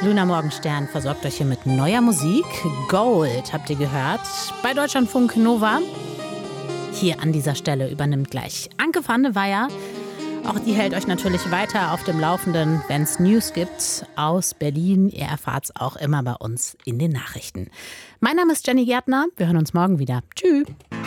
Luna Morgenstern versorgt euch hier mit neuer Musik. Gold habt ihr gehört bei Deutschlandfunk Nova. Hier an dieser Stelle übernimmt gleich Anke van de Weyer. Auch die hält euch natürlich weiter auf dem Laufenden, wenn es News gibt aus Berlin. Ihr erfahrt es auch immer bei uns in den Nachrichten. Mein Name ist Jenny Gärtner. Wir hören uns morgen wieder. Tschüss.